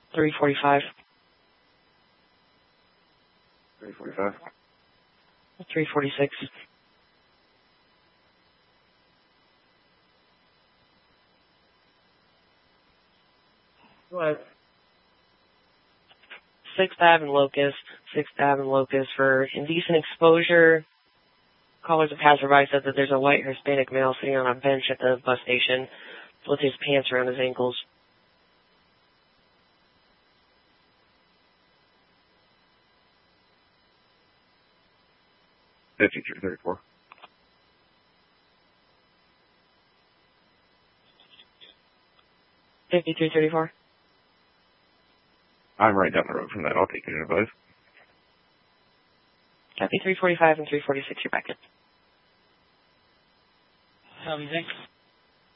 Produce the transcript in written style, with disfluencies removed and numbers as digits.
345. 345. 346. Go ahead. 6th Ave and Locust. 6th Ave and Locust for indecent exposure. Callers of passerby said that there's a white Hispanic male sitting on a bench at the bus station with his pants around his ankles. $53.34. $53.34. I'm right down the road from that. I'll take your advice. Copy 345 and 346, you're back in. Thanks.